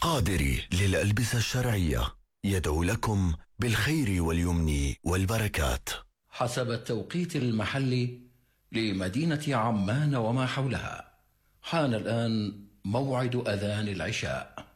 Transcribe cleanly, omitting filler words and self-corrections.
القادري للألبسة الشرعية يدعو لكم بالخير واليمن والبركات. حسب التوقيت المحلي لمدينة عمان وما حولها، حان الآن موعد أذان العشاء.